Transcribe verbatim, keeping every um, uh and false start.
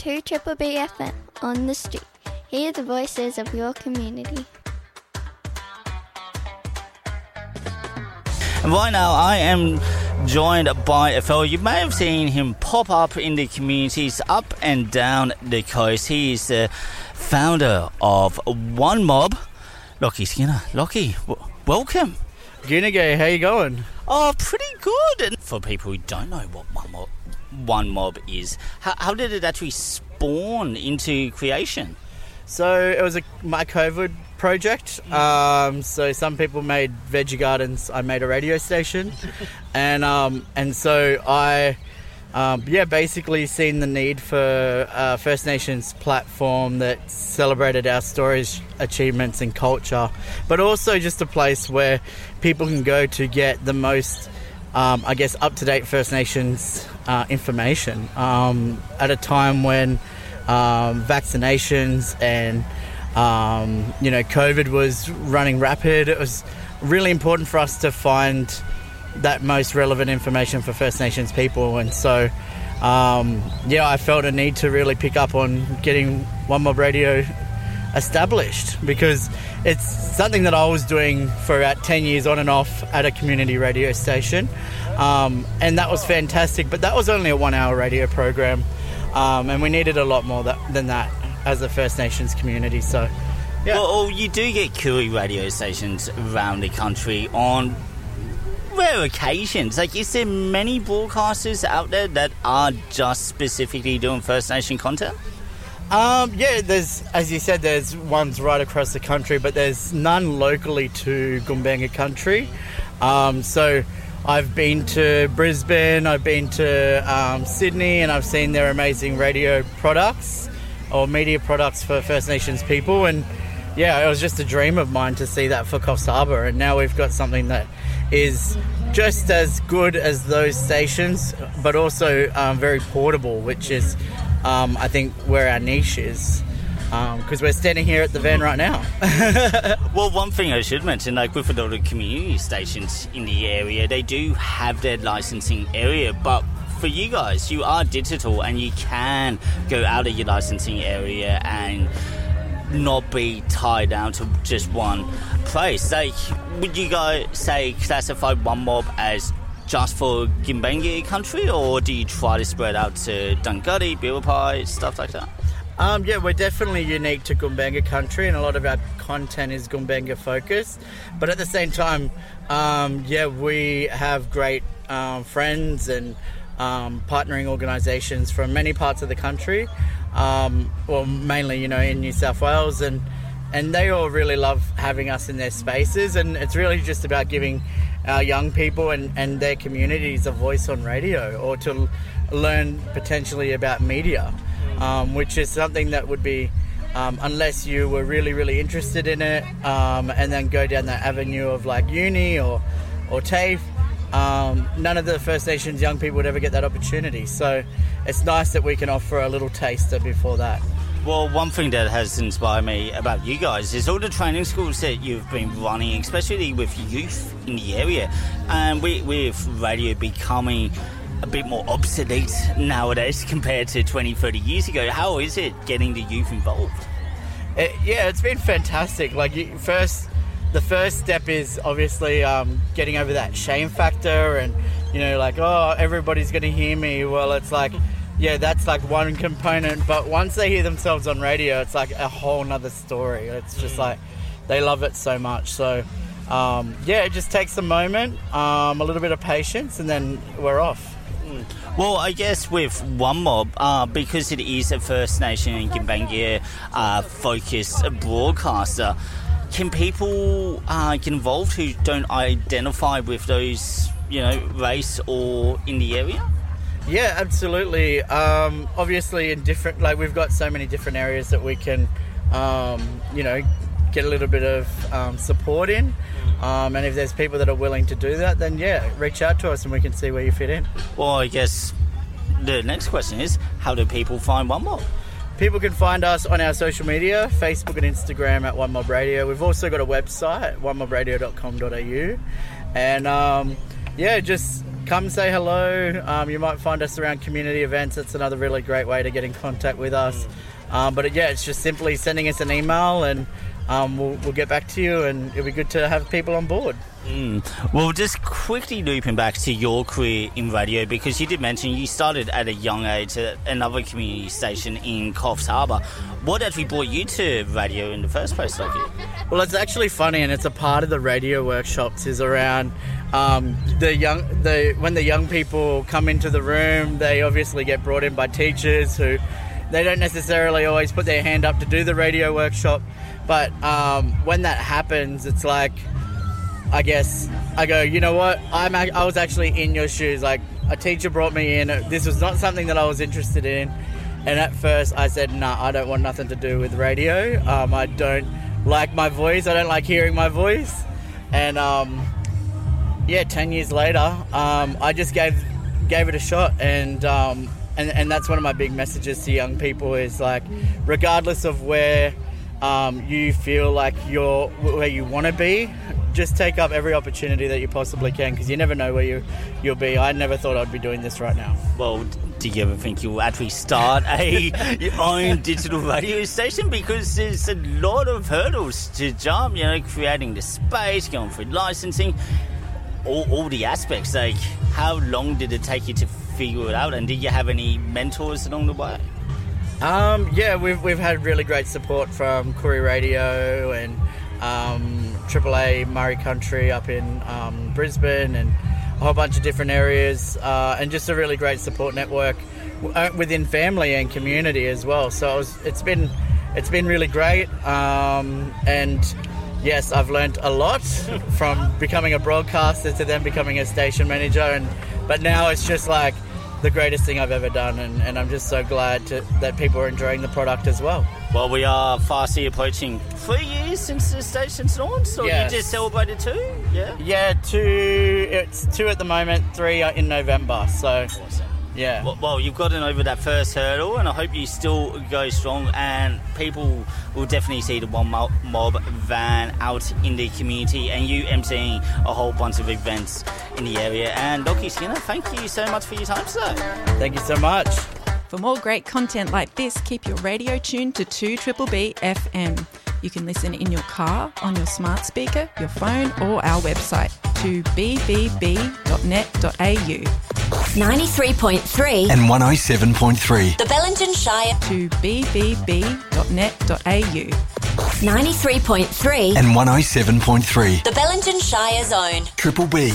to Triple B F M on the street. Hear the voices of your community. Right now, I am joined by a fellow. You may have seen him pop up in the communities up and down the coast. He is the founder of One Mob, Lockie Skinner. Lockie, w- welcome. Gunagay, how you going? Oh, pretty good. And for people who don't know what One Mob, One Mob is, how, how did it actually spawn into creation? So it was a my COVID project. Um, so some people made veggie gardens. I made a radio station, and um, and so I, um, yeah, basically seen the need for a First Nations platform that celebrated our stories, achievements, and culture, but also just a place where people can go to get the most, um, I guess, up to date First Nations uh, information um, at a time when um, vaccinations and Um, you know, COVID was running rapid. It was really important for us to find that most relevant information for First Nations people. And so, um, yeah, I felt a need to really pick up on getting One Mob Radio established, because it's something that I was doing for about ten years on and off at a community radio station. Um, and that was fantastic, but that was only a one hour radio program. Um, and we needed a lot more that, than that as a First Nations community. So, yeah. Well, you do get Koori radio stations around the country on rare occasions. Like, is there many broadcasters out there that are just specifically doing First Nation content? Um, yeah, there's, as you said, there's ones right across the country, but there's none locally to Gumbaynggirr country. Um, so I've been to Brisbane, I've been to um, Sydney, and I've seen their amazing radio products or media products for First Nations people. And yeah, it was just a dream of mine to see that for Coffs Harbour, and now we've got something that is just as good as those stations, but also um, very portable, which is um, I think where our niche is, because um, we're standing here at the van right now. Well, one thing I should mention, like with a lot of community stations in the area, they do have their licensing area, but for you guys, you are digital and you can go out of your licensing area and not be tied down to just one place. Like, would you guys say classify One Mob as just for Gumbaynggirr country, or do you try to spread out to Dunghutti, Biripi, stuff like that? Um, yeah, we're definitely unique to Gumbaynggirr country, and a lot of our content is Gumbaynggirr focused. But at the same time, um, yeah, we have great um, friends and Um, partnering organisations from many parts of the country, um, well, mainly, you know, in New South Wales, and and they all really love having us in their spaces, and it's really just about giving our young people and, and their communities a voice on radio, or to l- learn potentially about media, um, which is something that would be, um, unless you were really, really interested in it, um, and then go down that avenue of like uni or, or TAFE, Um, none of the First Nations young people would ever get that opportunity. So it's nice that we can offer a little taster before that. Well, one thing that has inspired me about you guys is all the training schools that you've been running, especially with youth in the area. And we, with radio becoming a bit more obsolete nowadays compared to twenty, thirty years ago, how is it getting the youth involved? It, yeah, it's been fantastic. Like, you, first... The first step is obviously um, getting over that shame factor, and, you know, like, oh, everybody's going to hear me. Well, it's like, yeah, that's like one component. But once they hear themselves on radio, it's like a whole nother story. It's just like, they love it so much. So, um, yeah, it just takes a moment, um, a little bit of patience, and then we're off. Mm. Well, I guess with One Mob, uh, because it is a First Nation and Gumbaynggirr uh, focused broadcaster, can people uh, get involved who don't identify with those, you know, race or in the area? Yeah, absolutely. Um, obviously, in different, like, we've got so many different areas that we can, um, you know, get a little bit of um, support in. Um, and if there's people that are willing to do that, then yeah, reach out to us and we can see where you fit in. Well, I guess the next question is, how do people find One Mob? People can find us on our social media, Facebook and Instagram at One Mob Radio. We've also got a website, one mob radio dot com dot a u. And um, yeah, just come say hello. Um, you might find us around community events. That's another really great way to get in contact with us. Um, but yeah, it's just simply sending us an email and um, we'll, we'll get back to you, and it'll be good to have people on board. Mm. Well, just quickly looping back to your career in radio, because you did mention you started at a young age at another community station in Coffs Harbour. What actually brought you to radio in the first place, Lockie? Well, it's actually funny, and it's a part of the radio workshops is around um, the young, the when the young people come into the room, they obviously get brought in by teachers who they don't necessarily always put their hand up to do the radio workshop, but um, when that happens, it's like, I guess I go, you know what? I'm I was actually in your shoes. Like, a teacher brought me in. This was not something that I was interested in, and at first I said, "No, nah, I don't want nothing to do with radio. Um, I don't like my voice. I don't like hearing my voice." And um, yeah, ten years later, um, I just gave gave it a shot, and um, and and that's one of my big messages to young people is like, regardless of where um, you feel like you're where you want to be, just take up every opportunity that you possibly can, because you never know where you, you'll be. I never thought I'd be doing this right now. Well, do you ever think you'll actually start a your own digital radio station? Because there's a lot of hurdles to jump, you know, creating the space, going through licensing, all, all the aspects. Like, how long did it take you to figure it out? And did you have any mentors along the way? Um, yeah, we've, we've had really great support from Koori Radio and um, Triple A Murray Country up in um, Brisbane, and a whole bunch of different areas, uh, and just a really great support network within family and community as well. So it was, it's been it's been really great, um, and yes, I've learned a lot from becoming a broadcaster to then becoming a station manager, and but now it's just like the greatest thing I've ever done, and, and I'm just so glad to, that people are enjoying the product as well. Well, we are fastly approaching three years since the station's launched, so yes. You just celebrated two? Yeah? Yeah, two, it's two at the moment, three in November, so awesome. Yeah. Well, well, you've gotten over that first hurdle, and I hope you still go strong, and people will definitely see the One Mob van out in the community, and you emceeing a whole bunch of events in the area. And Lockie Skinner, thank you so much for your time today. Thank you so much. For more great content like this, keep your radio tuned to two B B B F M. You can listen in your car, on your smart speaker, your phone, or our website, two b b b dot net dot a u. ninety-three point three and one oh seven point three. The Bellingen Shire. two b b b dot net dot a u. ninety-three point three and one oh seven point three. The Bellingen Shire Zone. Triple B.